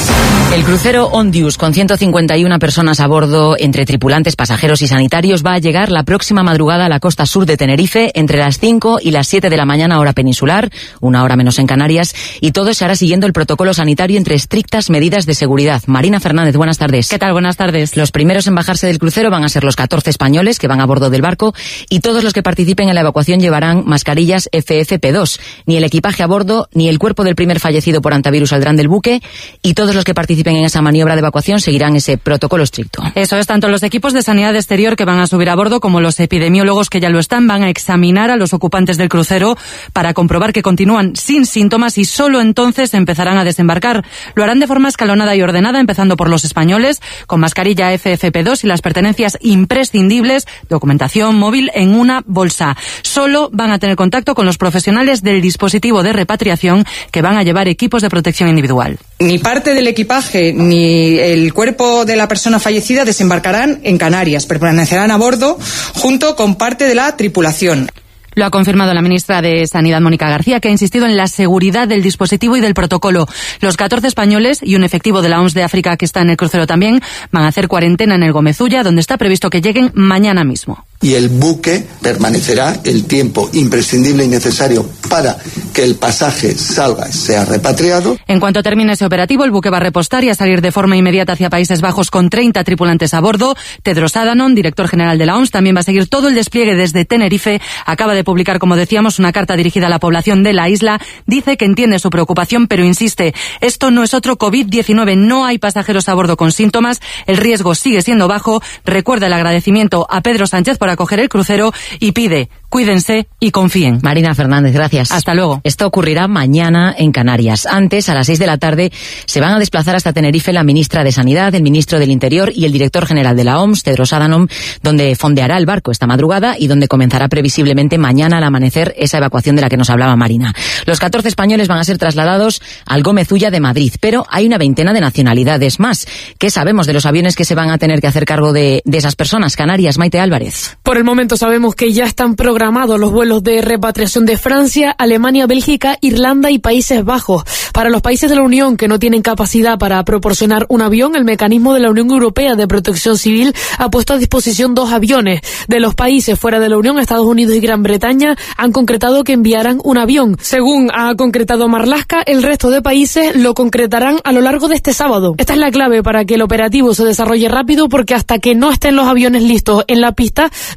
El crucero Ondius, con ciento cincuenta y una personas a bordo, entre tripulantes, pasajeros y sanitarios, va a llegar la próxima madrugada a la costa sur de Tenerife entre las cinco y las siete de la mañana, hora peninsular, una hora menos en Canarias, y todo se hará siguiendo el protocolo sanitario entre estrictas medidas de seguridad. Marina Fernández, buenas tardes. ¿Qué tal? Buenas tardes. Los primeros en bajarse del crucero van a ser los catorce españoles que van a bordo del barco, y todos los que participen en la evacuación llevarán mascarillas F F P dos. Ni el equipaje a bordo ni el cuerpo del primer fallecido por antivirus saldrán del buque, y todos los que participen en esa maniobra de evacuación seguirán ese protocolo estricto. Eso es, tanto los equipos de sanidad exterior que van a subir a bordo como los epidemiólogos que ya lo están van a examinar a los ocupantes del crucero para comprobar que continúan sin síntomas y solo entonces empezarán a desembarcar. Lo harán de forma escalonada y ordenada, empezando por los españoles, con mascarilla F F P dos y las pertenencias imprescindibles, documentación móvil en una bolsa. Solo van a tener contacto con los profesionales del dispositivo de repatriación que van a llevar equipos de protección individual. Ni parte del equipaje ni el cuerpo de la persona fallecida desembarcarán en Canarias, permanecerán a bordo junto con parte de la tripulación. Lo ha confirmado la ministra de Sanidad, Mónica García, que ha insistido en la seguridad del dispositivo y del protocolo. Los catorce españoles y un efectivo de la O M S de África que está en el crucero también van a hacer cuarentena en el Gomezulla, donde está previsto que lleguen mañana mismo. Y el buque permanecerá el tiempo imprescindible y necesario para que el pasaje salga y sea repatriado. En cuanto termine ese operativo, el buque va a repostar y a salir de forma inmediata hacia Países Bajos con treinta tripulantes a bordo. Tedros Adhanom, director general de la O M S, también va a seguir todo el despliegue desde Tenerife. Acaba de publicar, como decíamos, una carta dirigida a la población de la isla. Dice que entiende su preocupación, pero insiste, esto no es otro COVID diecinueve, no hay pasajeros a bordo con síntomas, el riesgo sigue siendo bajo. Recuerda el agradecimiento a Pedro Sánchez por acoger el crucero y pide, cuídense y confíen. Marina Fernández, gracias. Hasta luego. Esto ocurrirá mañana en Canarias. Antes, a las seis de la tarde, se van a desplazar hasta Tenerife la ministra de Sanidad, el ministro del Interior y el director general de la O M S, Tedros Adhanom, donde fondeará el barco esta madrugada y donde comenzará previsiblemente mañana al amanecer esa evacuación de la que nos hablaba Marina. Los catorce españoles van a ser trasladados al Gomezulla de Madrid, pero hay una veintena de nacionalidades más. ¿Qué sabemos de los aviones que se van a tener que hacer cargo de, de esas personas? Canarias, Maite Álvarez. Por el momento sabemos que ya están programados los vuelos de repatriación de Francia, Alemania, Bélgica, Irlanda y Países Bajos. Para los países de la Unión que no tienen capacidad para proporcionar un avión, el mecanismo de la Unión Europea de Protección Civil ha puesto a disposición dos aviones. De los países fuera de la Unión, Estados Unidos y Gran Bretaña han concretado que enviarán un avión. Según ha concretado Marlaska, el resto de países lo concretarán a lo largo de este sábado. Esta es la clave para que el operativo se desarrolle rápido, porque hasta que no estén los aviones listos en la pista,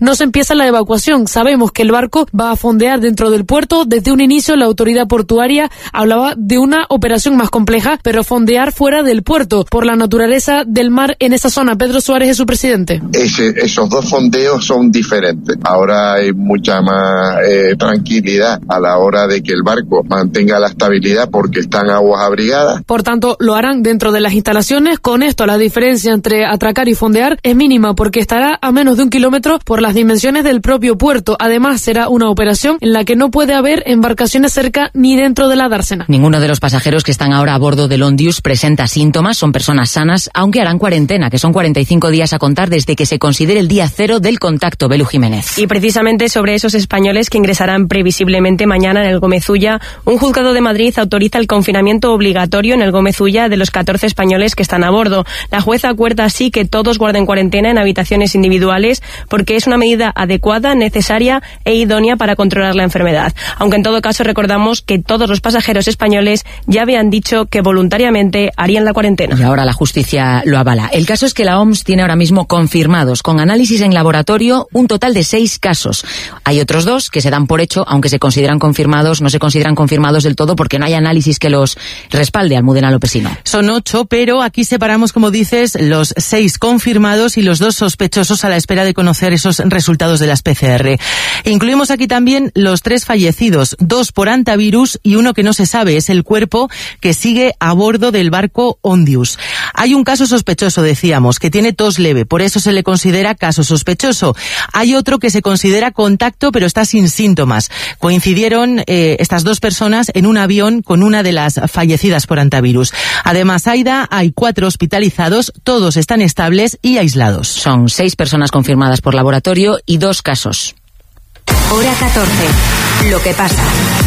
no se empieza la evacuación. Sabemos que el barco va a fondear dentro del puerto. Desde un inicio la autoridad portuaria hablaba de una operación más compleja, pero fondear fuera del puerto por la naturaleza del mar en esa zona. Pedro Suárez es su presidente. Ese, esos dos fondeos son diferentes. Ahora hay mucha más eh, tranquilidad a la hora de que el barco mantenga la estabilidad porque están aguas abrigadas. Por tanto, lo harán dentro de las instalaciones. Con esto, la diferencia entre atracar y fondear es mínima porque estará a menos de un kilómetro por las dimensiones del propio puerto. Además, será una operación en la que no puede haber embarcaciones cerca ni dentro de la dársena. Ninguno de los pasajeros que están ahora a bordo del Ondius presenta síntomas, son personas sanas, aunque harán cuarentena, que son cuarenta y cinco días a contar desde que se considere el día cero del contacto. Belu Jiménez. Y precisamente sobre esos españoles que ingresarán previsiblemente mañana en el Gómez Ulla, un juzgado de Madrid autoriza el confinamiento obligatorio en el Gómez Ulla de los catorce españoles que están a bordo. La jueza acuerda así que todos guarden cuarentena en habitaciones individuales porque es una medida adecuada, necesaria e idónea para controlar la enfermedad. Aunque en todo caso recordamos que todos los pasajeros españoles ya habían dicho que voluntariamente harían la cuarentena. Y ahora la justicia lo avala. El caso es que la O M S tiene ahora mismo confirmados, con análisis en laboratorio, un total de seis casos. Hay otros dos que se dan por hecho, aunque se consideran confirmados, no se consideran confirmados del todo porque no hay análisis que los respalde. Almudena Lopesino. Son ocho, pero aquí separamos, como dices, los seis confirmados y los dos sospechosos a la espera de conocer esos resultados de las P C R. Incluimos aquí también los tres fallecidos, dos por antivirus y uno que no se sabe, es el cuerpo que sigue a bordo del barco Ondius. Hay un caso sospechoso, decíamos, que tiene tos leve, por eso se le considera caso sospechoso. Hay otro que se considera contacto, pero está sin síntomas. Coincidieron eh, estas dos personas en un avión con una de las fallecidas por antivirus. Además, Aida, hay cuatro hospitalizados, todos están estables y aislados. Son seis personas confirmadas por laboratorio y dos casos. Hora catorce. Lo que pasa.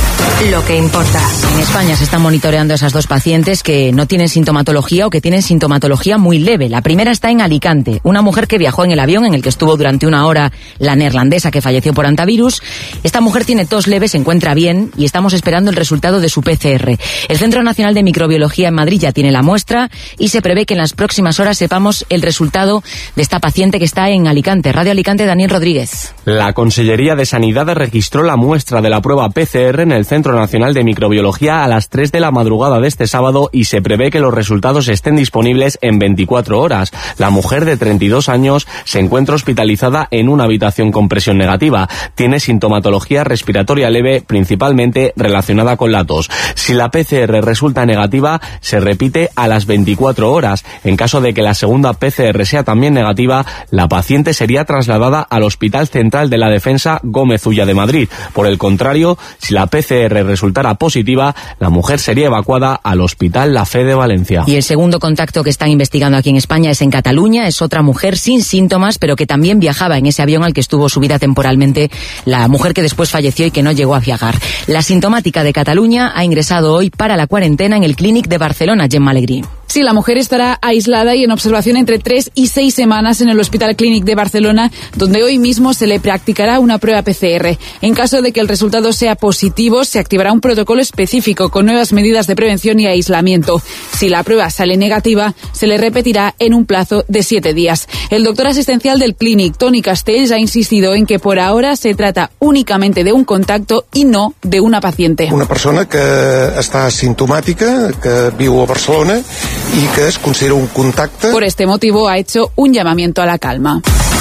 Lo que importa. En España se están monitoreando a esas dos pacientes que no tienen sintomatología o que tienen sintomatología muy leve. La primera está en Alicante, una mujer que viajó en el avión en el que estuvo durante una hora la neerlandesa que falleció por antivirus. Esta mujer tiene tos leve, se encuentra bien y estamos esperando el resultado de su P C R. El Centro Nacional de Microbiología en Madrid ya tiene la muestra y se prevé que en las próximas horas sepamos el resultado de esta paciente que está en Alicante. Radio Alicante, Daniel Rodríguez. La Consellería de Sanidad registró la muestra de la prueba P C R en el Centro Nacional de Microbiología a las tres de la madrugada de este sábado y se prevé que los resultados estén disponibles en veinticuatro horas. La mujer de treinta y dos años se encuentra hospitalizada en una habitación con presión negativa. Tiene sintomatología respiratoria leve, principalmente relacionada con la tos. Si la P C R resulta negativa, se repite a las veinticuatro horas. En caso de que la segunda P C R sea también negativa, la paciente sería trasladada al Hospital Central de la Defensa Gómez Ulla de Madrid. Por el contrario, si la P C R resultara positiva, la mujer sería evacuada al Hospital La Fe de Valencia. Y el segundo contacto que están investigando aquí en España es en Cataluña. Es otra mujer sin síntomas, pero que también viajaba en ese avión al que estuvo subida temporalmente la mujer que después falleció y que no llegó a viajar. La sintomática de Cataluña ha ingresado hoy para la cuarentena en el Clínic de Barcelona. Gemma Alegrí. Sí, la mujer estará aislada y en observación entre tres y seis semanas en el Hospital Clínic de Barcelona, donde hoy mismo se le practicará una prueba P C R. En caso de que el resultado sea positivo, se activará un protocolo específico con nuevas medidas de prevención y aislamiento. Si la prueba sale negativa, se le repetirá en un plazo de siete días. El doctor asistencial del Clínic, Toni Castells, ha insistido en que por ahora se trata únicamente de un contacto y no de una paciente. Una persona que està simptomàtica, que viu a Barcelona y que es considera un contacte. Por este motivo ha hecho un llamamiento a la calma.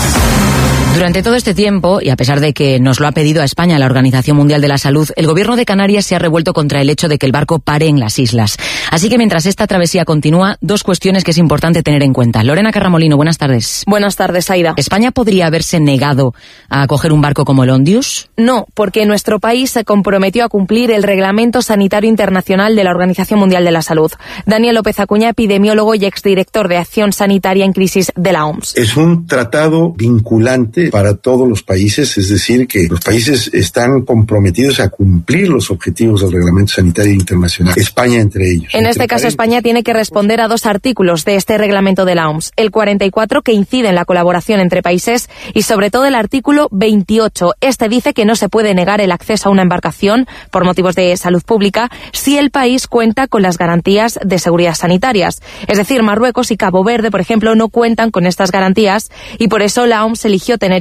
Durante todo este tiempo, y a pesar de que nos lo ha pedido a España la Organización Mundial de la Salud, el gobierno de Canarias se ha revuelto contra el hecho de que el barco pare en las islas. Así que mientras esta travesía continúa, dos cuestiones que es importante tener en cuenta. Lorena Carramolino, buenas tardes. Buenas tardes, Aida. ¿España podría haberse negado a acoger un barco como el Ondius? No, porque nuestro país se comprometió a cumplir el Reglamento Sanitario Internacional de la Organización Mundial de la Salud. Daniel López Acuña, epidemiólogo y exdirector de Acción Sanitaria en Crisis de la O M S. Es un tratado vinculante para todos los países, es decir, que los países están comprometidos a cumplir los objetivos del Reglamento Sanitario Internacional, España entre ellos. En este caso, España tiene que responder a dos artículos de este reglamento de la O M S. El cuarenta y cuatro, que incide en la colaboración entre países, y sobre todo el artículo veintiocho. Este dice que no se puede negar el acceso a una embarcación por motivos de salud pública si el país cuenta con las garantías de seguridad sanitarias. Es decir, Marruecos y Cabo Verde, por ejemplo, no cuentan con estas garantías y por eso la O M S eligió tener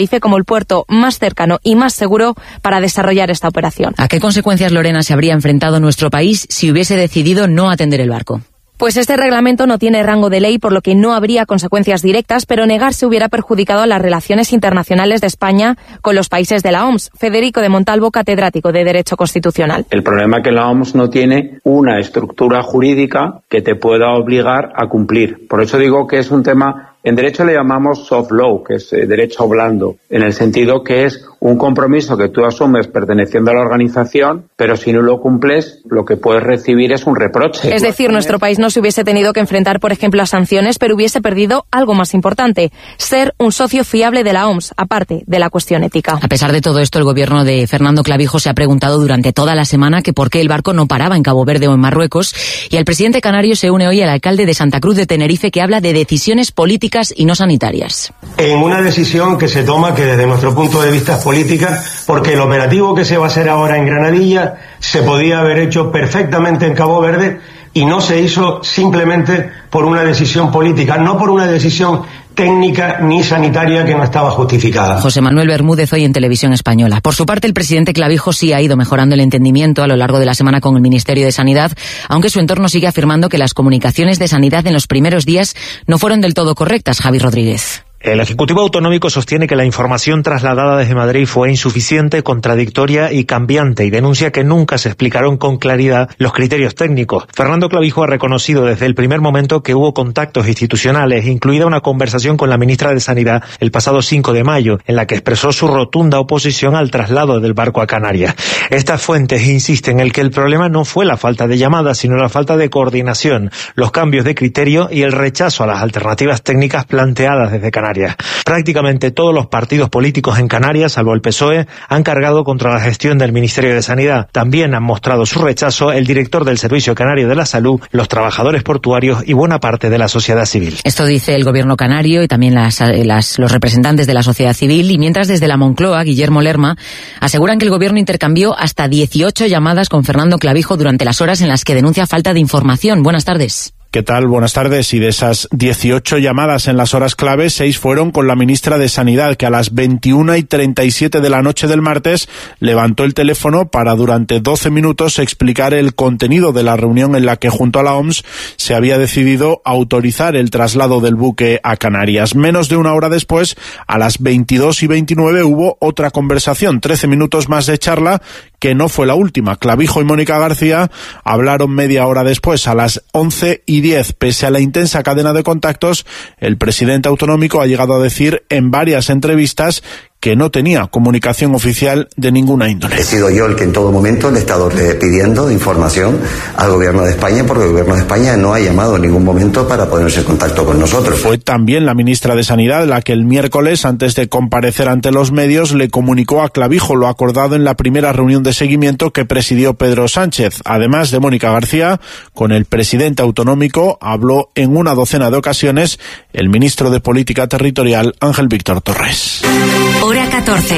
Tenerife como el puerto más cercano y más seguro para desarrollar esta operación. ¿A qué consecuencias, Lorena, se habría enfrentado nuestro país si hubiese decidido no atender el barco? Pues este reglamento no tiene rango de ley, por lo que no habría consecuencias directas, pero negarse hubiera perjudicado a las relaciones internacionales de España con los países de la O M S. Federico de Montalvo, catedrático de Derecho Constitucional. El problema es que la O M S no tiene una estructura jurídica que te pueda obligar a cumplir. Por eso digo que es un tema. En derecho le llamamos soft law, que es eh, derecho blando, en el sentido que es un compromiso que tú asumes perteneciendo a la organización, pero si no lo cumples, lo que puedes recibir es un reproche. Es decir, nuestro país no se hubiese tenido que enfrentar, por ejemplo, a sanciones, pero hubiese perdido algo más importante, ser un socio fiable de la O M S, aparte de la cuestión ética. A pesar de todo esto, el gobierno de Fernando Clavijo se ha preguntado durante toda la semana que por qué el barco no paraba en Cabo Verde o en Marruecos, y el presidente canario se une hoy al alcalde de Santa Cruz de Tenerife, que habla de decisiones políticas y no sanitarias. En una decisión que se toma, que desde nuestro punto de vista es política, porque el operativo que se va a hacer ahora en Granadilla se podía haber hecho perfectamente en Cabo Verde y no se hizo simplemente por una decisión política, no por una decisión técnica ni sanitaria que no estaba justificada. José Manuel Bermúdez hoy en Televisión Española. Por su parte, el presidente Clavijo sí ha ido mejorando el entendimiento a lo largo de la semana con el Ministerio de Sanidad, aunque su entorno sigue afirmando que las comunicaciones de sanidad en los primeros días no fueron del todo correctas. Javi Rodríguez. El Ejecutivo Autonómico sostiene que la información trasladada desde Madrid fue insuficiente, contradictoria y cambiante, y denuncia que nunca se explicaron con claridad los criterios técnicos. Fernando Clavijo ha reconocido desde el primer momento que hubo contactos institucionales, incluida una conversación con la ministra de Sanidad el pasado cinco de mayo, en la que expresó su rotunda oposición al traslado del barco a Canarias. Estas fuentes insisten en que el problema no fue la falta de llamadas, sino la falta de coordinación, los cambios de criterio y el rechazo a las alternativas técnicas planteadas desde Canarias. Prácticamente todos los partidos políticos en Canarias, salvo el P S O E, han cargado contra la gestión del Ministerio de Sanidad. También han mostrado su rechazo el director del Servicio Canario de la Salud, los trabajadores portuarios y buena parte de la sociedad civil. Esto dice el gobierno canario y también las, las, los representantes de la sociedad civil, y mientras desde la Moncloa, Guillermo Lerma, aseguran que el gobierno intercambió hasta dieciocho llamadas con Fernando Clavijo durante las horas en las que denuncia falta de información. Buenas tardes. ¿Qué tal? Buenas tardes. Y de esas dieciocho llamadas en las horas clave, seis fueron con la ministra de Sanidad, que a las veintiuna y treinta y siete de la noche del martes levantó el teléfono para durante doce minutos explicar el contenido de la reunión en la que junto a la O M S se había decidido autorizar el traslado del buque a Canarias. Menos de una hora después, a las veintidós y veintinueve, hubo otra conversación, trece minutos más de charla, que no fue la última. Clavijo y Mónica García hablaron media hora después, a las once y diez. Pese a la intensa cadena de contactos, el presidente autonómico ha llegado a decir en varias entrevistas que no tenía comunicación oficial de ninguna índole. He sido yo el que en todo momento le he estado pidiendo información al gobierno de España, porque el gobierno de España no ha llamado en ningún momento para ponerse en contacto con nosotros. Fue también la ministra de Sanidad la que el miércoles, antes de comparecer ante los medios, le comunicó a Clavijo lo acordado en la primera reunión de seguimiento que presidió Pedro Sánchez. Además de Mónica García, con el presidente autonómico habló en una docena de ocasiones el ministro de Política Territorial, Ángel Víctor Torres. Hora catorce.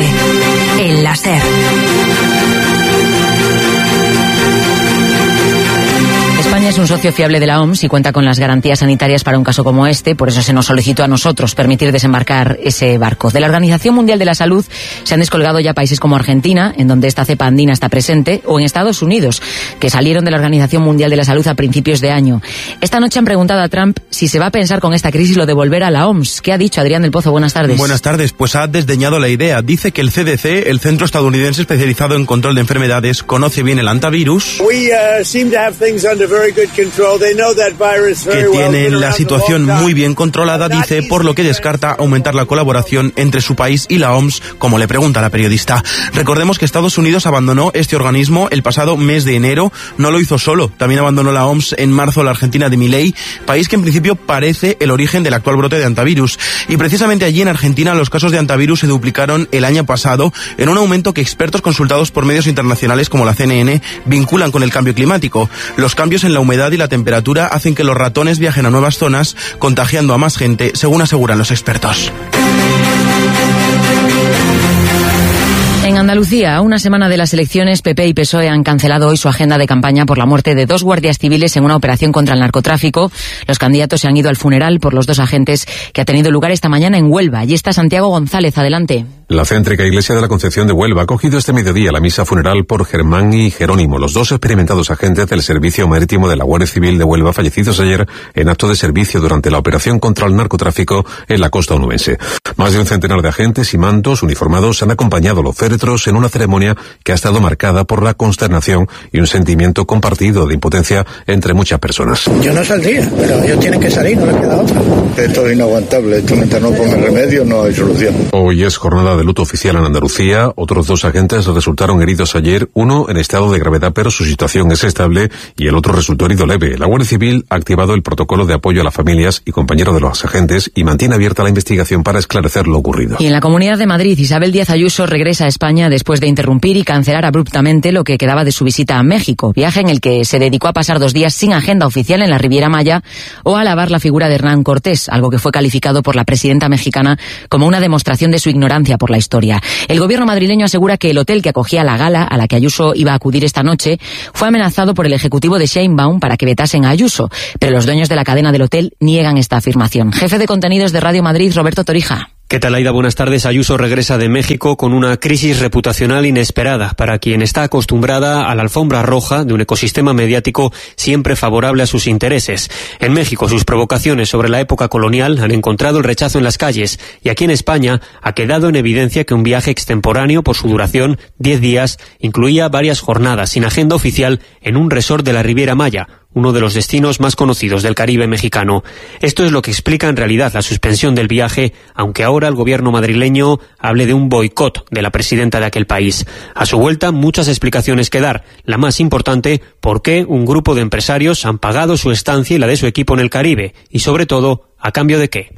El láser. España es un socio fiable de la O M S y cuenta con las garantías sanitarias para un caso como este, por eso se nos solicitó a nosotros permitir desembarcar ese barco. De la Organización Mundial de la Salud se han descolgado ya países como Argentina, en donde esta cepa andina está presente, o en Estados Unidos, que salieron de la Organización Mundial de la Salud a principios de año. Esta noche han preguntado a Trump si se va a pensar con esta crisis lo de volver a la O M S. ¿Qué ha dicho Adrián del Pozo? Buenas tardes. Buenas tardes. Pues ha desdeñado la idea. Dice que el C D C, el Centro Estadounidense Especializado en Control de Enfermedades, conoce bien el antivirus, We, uh, seem to have things under very good control. They know that virus very que well. tiene la situación muy bien controlada, dice, por lo que descarta aumentar la colaboración entre su país y la O M S, como le pregunta la periodista. Recordemos que Estados Unidos abandonó este organismo el pasado mes de enero. No lo hizo solo, también abandonó la O M S en marzo la Argentina de Milei, país que en principio parece el origen del actual brote de antivirus. Y precisamente allí en Argentina los casos de antivirus se duplicaron el año pasado, en un aumento que expertos consultados por medios internacionales como la C N N vinculan con el cambio climático. Los cambios en la humedad y la temperatura hacen que los ratones viajen a nuevas zonas, contagiando a más gente, según aseguran los expertos. En Andalucía, a una semana de las elecciones, P P y P S O E han cancelado hoy su agenda de campaña por la muerte de dos guardias civiles en una operación contra el narcotráfico. Los candidatos se han ido al funeral por los dos agentes que ha tenido lugar esta mañana en Huelva. Allí está Santiago González. Adelante. La céntrica iglesia de la Concepción de Huelva ha acogido este mediodía la misa funeral por Germán y Jerónimo, los dos experimentados agentes del Servicio Marítimo de la Guardia Civil de Huelva, fallecidos ayer en acto de servicio durante la operación contra el narcotráfico en la costa onubense. Más de un centenar de agentes y mandos uniformados han acompañado a los féretros en una ceremonia que ha estado marcada por la consternación y un sentimiento compartido de impotencia entre muchas personas. Yo no saldría, pero ellos tienen que salir, no les queda otra. Esto es inaguantable, esto mientras no pongan remedio no hay solución. Hoy es jornada de luto oficial en Andalucía. Otros dos agentes resultaron heridos ayer, uno en estado de gravedad pero su situación es estable y el otro resultó herido leve. La Guardia Civil ha activado el protocolo de apoyo a las familias y compañeros de los agentes y mantiene abierta la investigación para esclarecer lo ocurrido. Y en la Comunidad de Madrid, Isabel Díaz Ayuso regresa a España después de interrumpir y cancelar abruptamente lo que quedaba de su visita a México, viaje en el que se dedicó a pasar dos días sin agenda oficial en la Riviera Maya o a alabar la figura de Hernán Cortés, algo que fue calificado por la presidenta mexicana como una demostración de su ignorancia por la historia. El gobierno madrileño asegura que el hotel que acogía la gala a la que Ayuso iba a acudir esta noche fue amenazado por el ejecutivo de Sheinbaum para que vetasen a Ayuso, pero los dueños de la cadena del hotel niegan esta afirmación. Jefe de contenidos de Radio Madrid, Roberto Torija. ¿Qué tal, Aida? Buenas tardes. Ayuso regresa de México con una crisis reputacional inesperada para quien está acostumbrada a la alfombra roja de un ecosistema mediático siempre favorable a sus intereses. En México, sus provocaciones sobre la época colonial han encontrado el rechazo en las calles y aquí en España ha quedado en evidencia que un viaje extemporáneo por su duración, diez días, incluía varias jornadas sin agenda oficial en un resort de la Riviera Maya, uno de los destinos más conocidos del Caribe mexicano. Esto es lo que explica en realidad la suspensión del viaje, aunque ahora el gobierno madrileño hable de un boicot de la presidenta de aquel país. A su vuelta, muchas explicaciones que dar. La más importante, por qué un grupo de empresarios han pagado su estancia y la de su equipo en el Caribe, y sobre todo, ¿a cambio de qué?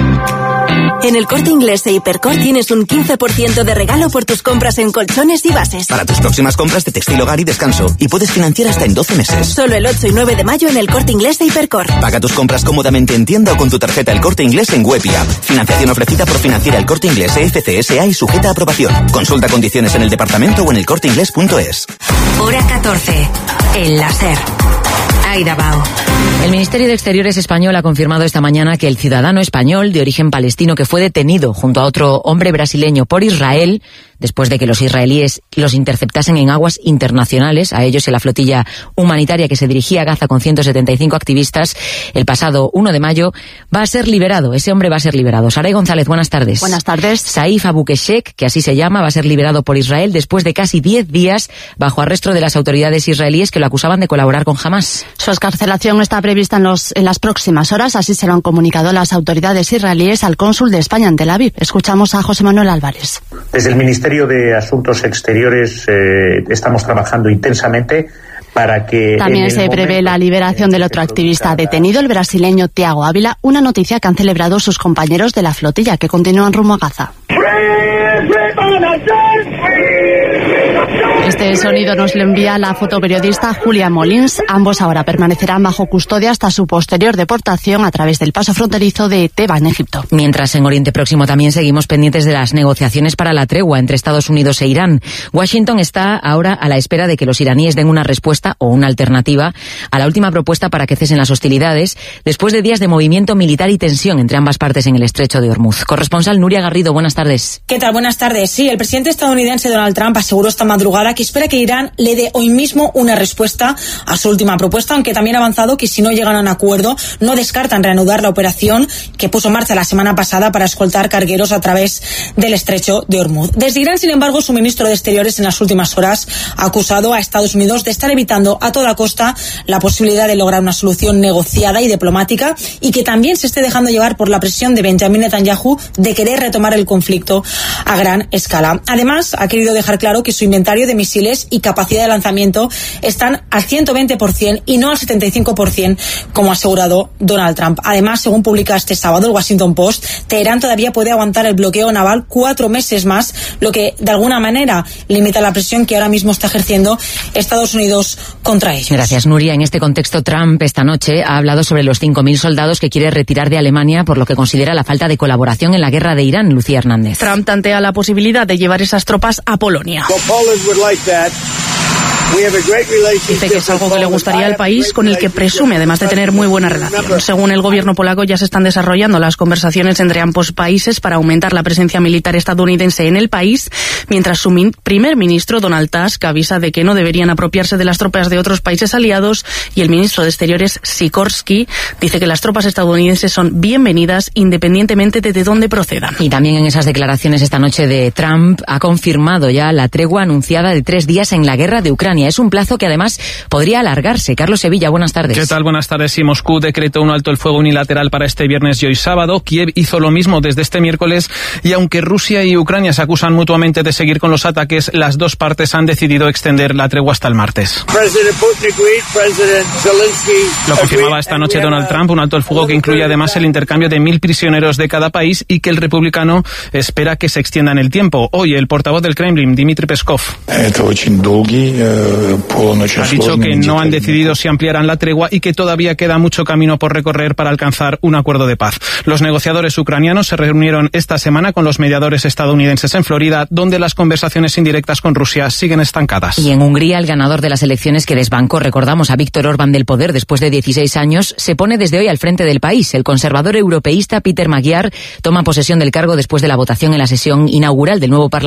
En el Corte Inglés e Hipercor tienes un quince por ciento de regalo por tus compras en colchones y bases. Para tus próximas compras de textil, hogar y descanso. Y puedes financiar hasta en doce meses. Solo el ocho y nueve de mayo en el Corte Inglés e Hipercor. Paga tus compras cómodamente en tienda o con tu tarjeta El Corte Inglés en web y app. Financiación ofrecida por Financiera El Corte Inglés E F C S A y sujeta a aprobación. Consulta condiciones en el departamento o en elcorteingles punto es. Hora catorce. El láser. Aida Bao. El Ministerio de Exteriores español ha confirmado esta mañana que el ciudadano español de origen palestino que fue detenido junto a otro hombre brasileño por Israel, después de que los israelíes los interceptasen en aguas internacionales, a ellos en la flotilla humanitaria que se dirigía a Gaza con ciento setenta y cinco activistas, el pasado uno de mayo, va a ser liberado. Ese hombre va a ser liberado. Saray González, buenas tardes. Buenas tardes. Saif Abu Keshek, que así se llama, va a ser liberado por Israel después de casi diez días bajo arresto de las autoridades israelíes que lo acusaban de colaborar con Hamás. Su excarcelación está prevista en, los, en las próximas horas, así se lo han comunicado las autoridades israelíes al cónsul de España en Tel Aviv. Escuchamos a José Manuel Álvarez. Desde el Ministerio de Asuntos Exteriores eh, estamos trabajando intensamente para que... También se prevé la liberación del otro activista detenido, el brasileño Tiago Ávila, una noticia que han celebrado sus compañeros de la flotilla que continúan rumbo a Gaza. Este sonido nos lo envía la fotoperiodista Julia Molins. Ambos ahora permanecerán bajo custodia hasta su posterior deportación a través del paso fronterizo de Teba, en Egipto. Mientras en Oriente Próximo también seguimos pendientes de las negociaciones para la tregua entre Estados Unidos e Irán. Washington está ahora a la espera de que los iraníes den una respuesta o una alternativa a la última propuesta para que cesen las hostilidades después de días de movimiento militar y tensión entre ambas partes en el estrecho de Hormuz. Corresponsal Nuria Garrido, buenas tardes. ¿Qué tal? Buenas tardes. Sí, el presidente estadounidense Donald Trump aseguró esta madrugada que espera que Irán le dé hoy mismo una respuesta a su última propuesta, aunque también ha avanzado que si no llegan a un acuerdo no descartan reanudar la operación que puso en marcha la semana pasada para escoltar cargueros a través del estrecho de Hormuz. Desde Irán, sin embargo, su ministro de Exteriores en las últimas horas ha acusado a Estados Unidos de estar evitando a toda costa la posibilidad de lograr una solución negociada y diplomática y que también se esté dejando llevar por la presión de Benjamin Netanyahu de querer retomar el conflicto a gran escala. Además, ha querido dejar claro que su inventario de misiles y capacidad de lanzamiento están al ciento veinte por ciento y no al setenta y cinco por ciento, como ha asegurado Donald Trump. Además, según publica este sábado el Washington Post, Teherán todavía puede aguantar el bloqueo naval cuatro meses más, lo que de alguna manera limita la presión que ahora mismo está ejerciendo Estados Unidos contra ellos. Gracias, Nuria. En este contexto, Trump esta noche ha hablado sobre los cinco mil soldados que quiere retirar de Alemania por lo que considera la falta de colaboración en la guerra de Irán. Lucía Hernández. Trump tantea la posibilidad de llevar esas tropas a Polonia. Dice que es algo que le gustaría al país, con el que presume además de tener muy buena relación. Según el gobierno polaco, ya se están desarrollando las conversaciones entre ambos países para aumentar la presencia militar estadounidense en el país, mientras su min- primer ministro, Donald Tusk, avisa de que no deberían apropiarse de las tropas de otros países aliados, y el ministro de Exteriores, Sikorsky, dice que las tropas estadounidenses son bienvenidas independientemente de, de dónde procedan. Y también en esas declaraciones esta noche de Trump ha confirmado ya la tregua anunciada de tres días en la guerra de Ucrania. Es un plazo que además podría alargarse. Carlos Sevilla, buenas tardes. ¿Qué tal? Buenas tardes. Sí, Moscú decretó un alto el fuego unilateral para este viernes y hoy sábado. Kiev hizo lo mismo desde este miércoles, y aunque Rusia y Ucrania se acusan mutuamente de seguir con los ataques, las dos partes han decidido extender la tregua hasta el martes. Lo confirmaba esta noche Donald Trump, un alto el fuego que incluye además el intercambio de mil prisioneros de cada país y que el republicano espera que se extienda en el tiempo. Hoy el portavoz del Kremlin, Dmitry Peskov, ha dicho que no han decidido si ampliarán la tregua y que todavía queda mucho camino por recorrer para alcanzar un acuerdo de paz. Los negociadores ucranianos se reunieron esta semana con los mediadores estadounidenses en Florida, donde las conversaciones indirectas con Rusia siguen estancadas. Y en Hungría, el ganador de las elecciones que desbancó, recordamos, a Víctor Orbán del poder después de dieciséis años, se pone desde hoy al frente del país. El conservador europeísta Peter Magyar toma posesión del cargo después de la votación en la sesión inaugural del nuevo Parlamento